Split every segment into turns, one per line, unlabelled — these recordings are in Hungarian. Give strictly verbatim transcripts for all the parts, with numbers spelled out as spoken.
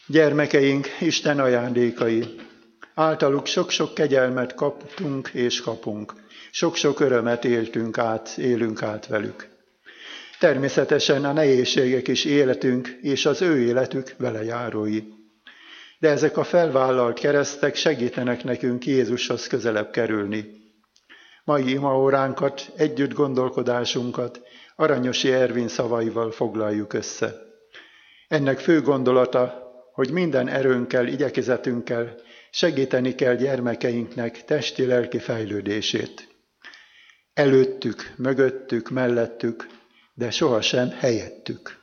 Gyermekeink Isten ajándékai. Általuk sok-sok kegyelmet kaptunk és kapunk. Sok-sok örömet éltünk át, élünk át velük. Természetesen a nehézségek is életünk és az ő életük velejárói. De ezek a felvállalt keresztek segítenek nekünk Jézushoz közelebb kerülni. Mai imaóránkat, együtt gondolkodásunkat Aranyosi Ervin szavaival foglaljuk össze. Ennek fő gondolata, hogy minden erőnkkel, igyekezetünkkel segíteni kell gyermekeinknek testi-lelki fejlődését. Előttük, mögöttük, mellettük, de sohasem helyettük.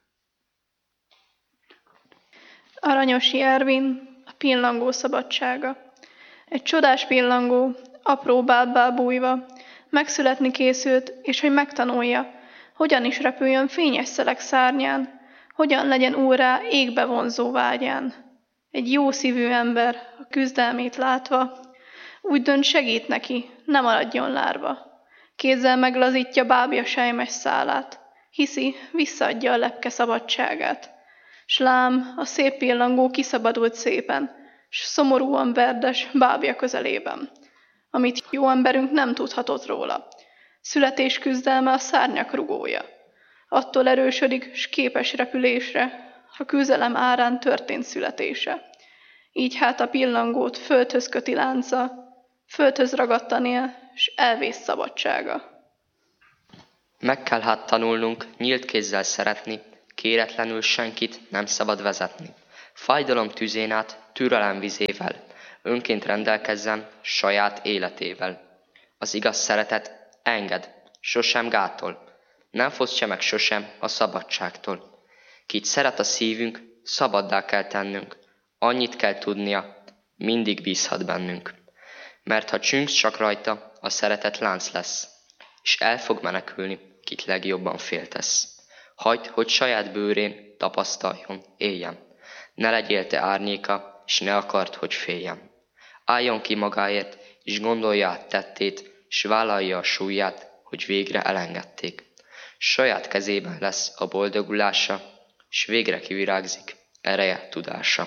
Aranyosi Ervin, a pillangó szabadsága. Egy csodás pillangó, apró bábbá bújva, megszületni készült, és hogy megtanulja, hogyan is repüljön fényes szelek szárnyán, hogyan legyen úrrá égbe vonzó vágyán. Egy jó szívű ember, a küzdelmét látva, úgy dönt, segít neki, ne maradjon lárva. Kézzel meglazítja bábja sejmes szálát, hiszi, visszaadja a lepke szabadságát. S lám, a szép pillangó kiszabadult szépen, s szomorúan verdes bábja közelében, amit jó emberünk nem tudhatott róla. Születés küzdelme a szárnyak rugója. Attól erősödik, s képes repülésre, a küzdelem árán történt születése. Így hát a pillangót földhöz köti lánca, földhöz ragadtan él, s elvész szabadsága.
Meg kell hát tanulnunk nyílt kézzel szeretni, kéretlenül senkit nem szabad vezetni. Fájdalom tüzén át, türelem vizével, önként rendelkezzen saját életével. Az igaz szeretet enged, sosem gátol, nem fosztja meg sosem a szabadságtól. Kit szeret a szívünk, szabaddá kell tennünk, annyit kell tudnia, mindig bízhat bennünk. Mert ha csüngsz csak rajta, a szeretet lánc lesz, és el fog menekülni, kit legjobban féltesz. Hagyd, hogy saját bőrén tapasztaljon, éljen. Ne legyél te árnyéka, és ne akard, hogy féljen. Álljon ki magáért, és gondolja át tettét, s vállalja a súlyát, hogy végre elengedték. Saját kezében lesz a boldogulása, s végre kivirágzik ereje, tudása.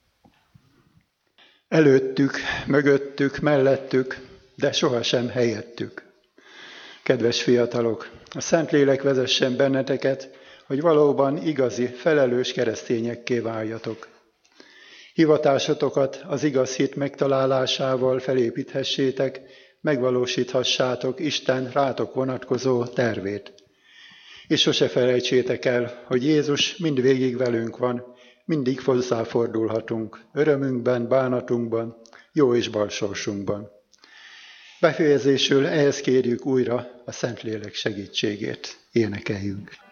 Előttük, mögöttük, mellettük, de sohasem helyettük. Kedves fiatalok, a Szentlélek vezessen benneteket, hogy valóban igazi, felelős keresztényekké váljatok. Hivatásotokat az igaz hit megtalálásával felépíthessétek, megvalósíthassátok Isten rátok vonatkozó tervét. És sose felejtsétek el, hogy Jézus mindvégig velünk van, mindig hozzáfordulhatunk, örömünkben, bánatunkban, jó és bal sorsunkban. Befejezésül ehhez kérjük újra a Szentlélek segítségét. Énekeljünk!